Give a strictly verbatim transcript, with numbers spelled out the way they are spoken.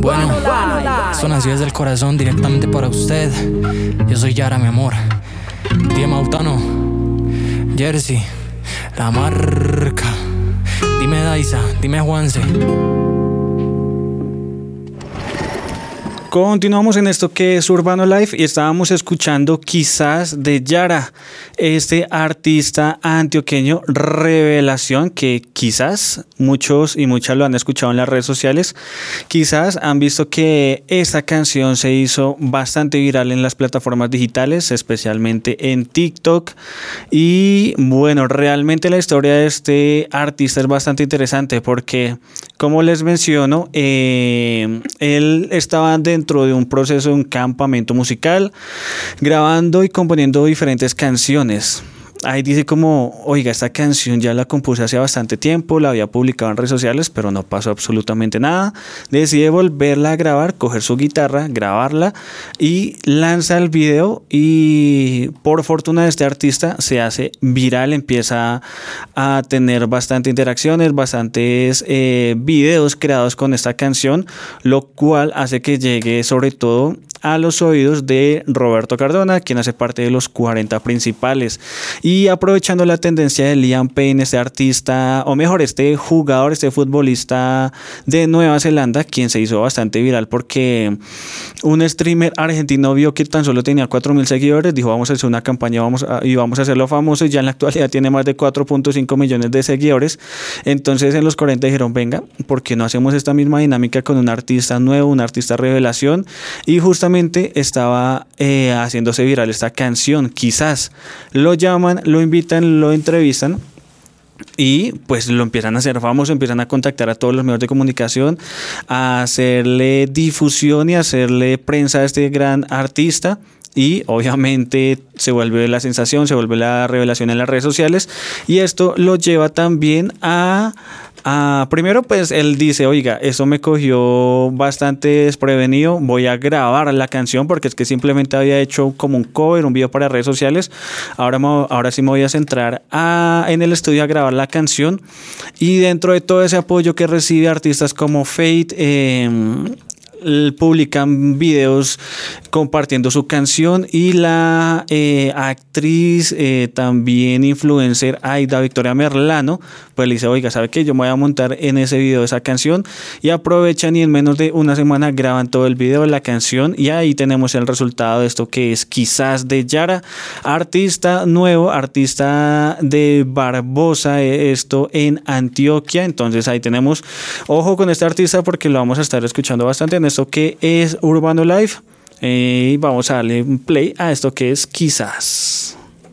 Bueno, esto nació desde el corazón directamente para usted. Yo soy Yara, mi amor. Dime Mautano, Jersey, la marca. Dime Daisa, dime Juanse. Continuamos en esto que es Urbano Life y estábamos escuchando Quizás de Yara, este artista antioqueño revelación que quizás muchos y muchas lo han escuchado en las redes sociales, quizás han visto que esta canción se hizo bastante viral en las plataformas digitales, especialmente en TikTok. Y bueno, realmente la historia de este artista es bastante interesante porque, como les menciono, eh, él estaba dentro de un proceso de un campamento musical, grabando y componiendo diferentes canciones. Ahí dice como, oiga, esta canción ya la compuse hace bastante tiempo, la había publicado en redes sociales, pero no pasó absolutamente nada. Decide volverla a grabar, coger su guitarra, grabarla y lanza el video, y por fortuna de este artista se hace viral, empieza a tener bastantes interacciones, bastantes eh, videos creados con esta canción, lo cual hace que llegue sobre todo a los oídos de Roberto Cardona, quien hace parte de los cuarenta principales. Y aprovechando la tendencia de Liam Payne, este artista, o mejor, este jugador, este futbolista de Nueva Zelanda, quien se hizo bastante viral porque un streamer argentino vio que tan solo tenía cuatro mil seguidores, dijo vamos a hacer una campaña vamos a, y vamos a hacerlo famoso, y ya en la actualidad tiene más de cuatro punto cinco millones de seguidores. Entonces en los cuarenta dijeron, venga, ¿por qué no hacemos esta misma dinámica con un artista nuevo, un artista revelación? Y justamente estaba eh, haciéndose viral esta canción, Quizás. Lo llaman, lo invitan, lo entrevistan y pues lo empiezan a hacer famoso, empiezan a contactar a todos los medios de comunicación, a hacerle difusión y a hacerle prensa a este gran artista. Y obviamente se vuelve la sensación, se vuelve la revelación en las redes sociales. Y esto lo lleva también a... a primero pues él dice, oiga, eso me cogió bastante desprevenido, voy a grabar la canción porque es que simplemente había hecho como un cover, un video para redes sociales. Ahora, ahora sí me voy a centrar a, en el estudio a grabar la canción. Y dentro de todo ese apoyo que recibe artistas como Fate, eh, publican videos compartiendo su canción, y la eh, actriz eh, también influencer Aida Victoria Merlano pues le dice, oiga, ¿sabe qué? Yo me voy a montar en ese video esa canción, y aprovechan y en menos de una semana graban todo el video de la canción, y ahí tenemos el resultado de esto que es Quizás de Yara, artista nuevo, artista de Barbosa, esto en Antioquia. Entonces ahí tenemos, ojo con este artista porque lo vamos a estar escuchando bastante en esto que es Urbano Life, y eh, vamos a darle play a esto que es Quizás.